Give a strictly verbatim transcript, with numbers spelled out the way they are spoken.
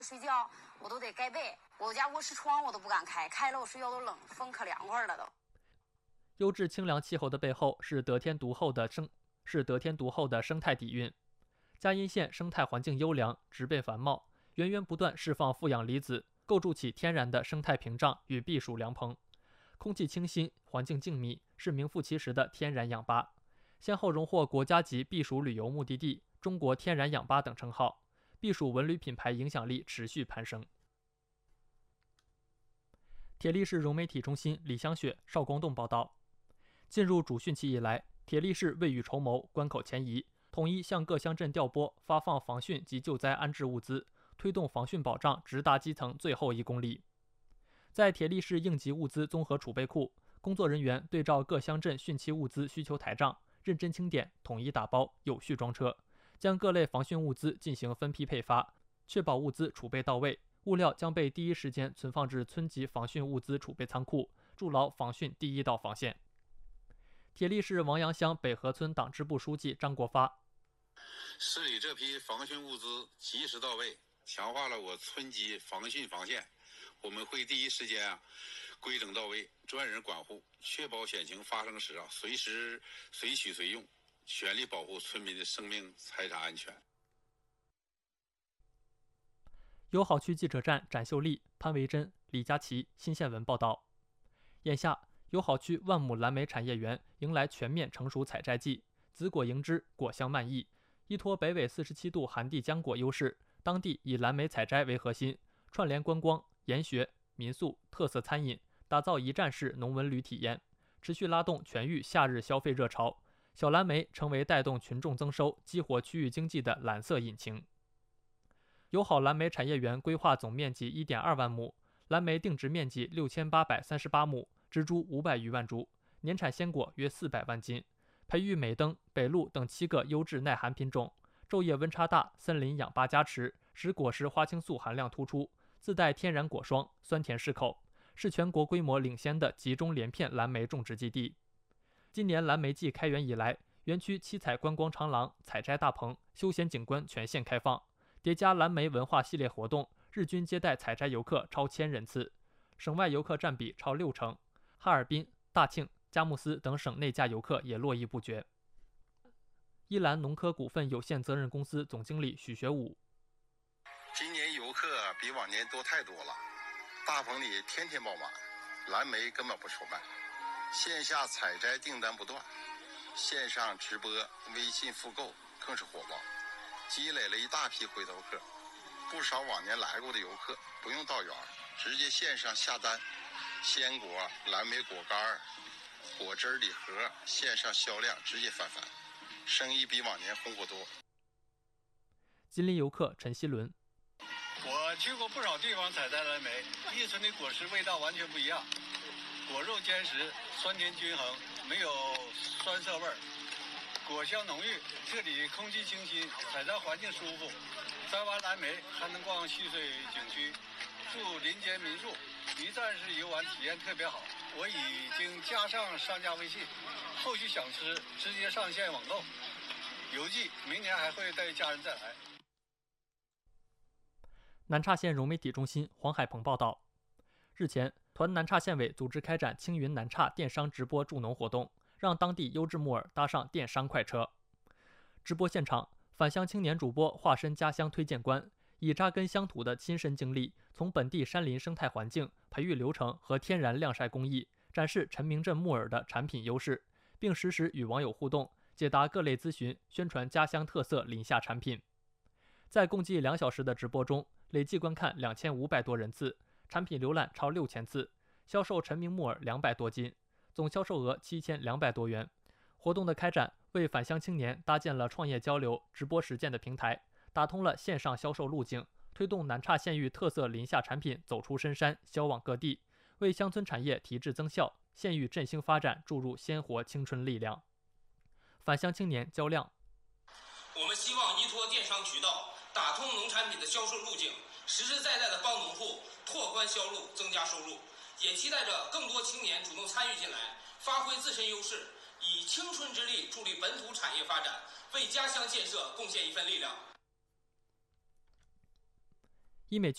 睡觉我都得盖被，我家卧室窗我都不敢开，开了我睡觉都冷，风可凉快了都。 优质清凉气候的背后是得天独厚的生是得天独厚的生态底蕴。嘉阴县生态环境优良，植被繁茂，源源不断释放负氧离子，构筑起天然的生态屏障与避暑凉棚。空气清新，环境静谧，是名副其实的天然氧吧，先后荣获国家级避暑旅游目的地、中国天然氧吧等称号，避暑文旅品牌影响力持续攀升。铁力市融媒体中心李香雪、邵光栋报道，进入主汛期以来，铁力市未雨绸缪，关口前移，统一向各乡镇调拨发放防汛及救灾安置物资，推动防汛保障直达基层最后一公里。在铁力市应急物资综合储备库，工作人员对照各乡镇汛期物资需求台账，认真清点，统一打包，有序装车，将各类防汛物资进行分批配发，确保物资储备到位。物料将被第一时间存放至村级防汛物资储备仓库，筑牢防汛第一道防线。铁力市王阳乡北河村党支部书记张国发， 市里这批防汛物资及时到位，强化了我村级防汛防线。我们会第一时间啊规整到位，专人管护，确保险情发生时啊随时随取随用，全力保护村民的生命财产安全。 友好区记者站展秀丽、潘维珍、李佳琦新县闻报道。眼下，友好区万亩蓝莓产业园迎来全面成熟采摘季，紫果盈枝，果香漫溢。依托北纬四十七度寒地浆果优势，当地以蓝莓采摘为核心，串联观光、研学、民宿、特色餐饮，打造一站式农文旅体验，持续拉动全域夏日消费热潮。小蓝莓成为带动群众增收、激活区域经济的蓝色引擎。友好蓝莓产业园规划总面积 一点二万亩，蓝莓定植面积六千八百三十八亩，植株五百余万株，年产鲜果约四百万斤，培育美登、北陆等七个优质耐寒品种，昼夜温差大，森林氧吧加持，使果实花青素含量突出，自带天然果霜，酸甜适口，是全国规模领先的集中连片蓝莓种植基地。今年蓝莓季开园以来，园区七彩观光长廊、采摘大棚、休闲景观全线开放，叠加蓝莓文化系列活动，日均接待采摘游客超千人次，省外游客占比超六成。哈尔滨、大庆、佳木斯等省内价游客也络绎不绝。依兰农科股份有限责任公司总经理许学武， 今年游客比往年多太多了，大棚里天天爆满，蓝莓根本不愁卖，线下采摘订单不断，线上直播、微信复购更是火爆，积累了一大批回头客。不少往年来过的游客不用到园，直接线上下单，鲜果、蓝莓果干、果汁礼盒线上销量直接翻番，生意比往年红火多。 吉林游客陈希伦， 我去过不少地方采摘蓝莓，一村的果实味道完全不一样，果肉坚实，酸甜均衡，没有酸涩味儿，果香浓郁，这里空气清新，采摘环境舒服。摘完蓝莓还能逛戏水景区，住林间民宿，一站式游玩体验特别好。我已经加上商家微信，后续想吃直接上线网购。邮寄明年还会带家人再来。 南岔县融媒体中心黄海鹏报道，日前，团南岔县委组织开展青云南岔电商直播助农活动，让当地优质木耳搭上电商快车。直播现场，返乡青年主播化身家乡推荐官，以扎根乡土的亲身经历，从本地山林生态环境、培育流程和天然晾晒工艺，展示陈明镇木耳的产品优势，并实时与网友互动，解答各类咨询，宣传家乡特色林下产品。在共计两小时的直播中，累计观看两千五百多人次，产品浏览超六千次，销售陈明木耳两百多斤，总销售额七千两百多元。活动的开展为返乡青年搭建了创业交流、直播实践的平台，打通了线上销售路径，推动南岔县域特色林下产品走出深山，销往各地，为乡村产业提质增效、县域振兴发展注入鲜活青春力量。返乡青年焦亮， 我们希望依托电商渠道，打通农产品的销售路径，实实在在的帮农户拓宽销路，增加收入，也期待着更多青年主动参与进来，发挥自身优势，以青春之力助力本土产业发展，为家乡建设贡献一份力量。 医美